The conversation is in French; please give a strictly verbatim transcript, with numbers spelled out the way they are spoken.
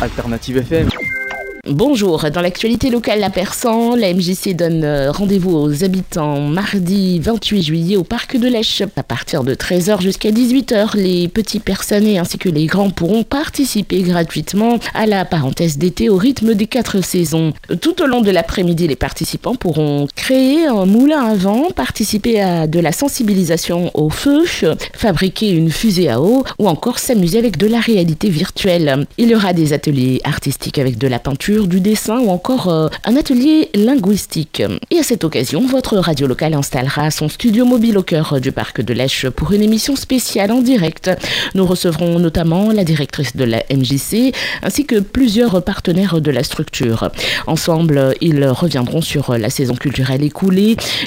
Alternative F M. Bonjour, dans l'actualité locale à Persan, la M J C donne rendez-vous aux habitants mardi vingt-huit juillet au parc de l'Esch. À partir de treize heures jusqu'à dix-huit heures, les petits personnes ainsi que les grands pourront participer gratuitement à la parenthèse d'été au rythme des quatre saisons. Tout au long de l'après-midi, les participants pourront créer un moulin à vent, participer à de la sensibilisation au feu, fabriquer une fusée à eau ou encore s'amuser avec de la réalité virtuelle. Il y aura des ateliers artistiques avec de la peinture, du dessin ou encore euh, un atelier linguistique. Et à cette occasion, votre radio locale installera son studio mobile au cœur du parc de l'Esch pour une émission spéciale en direct. Nous recevrons notamment la directrice de la M J C ainsi que plusieurs partenaires de la structure. Ensemble, ils reviendront sur la saison culturelle écoulée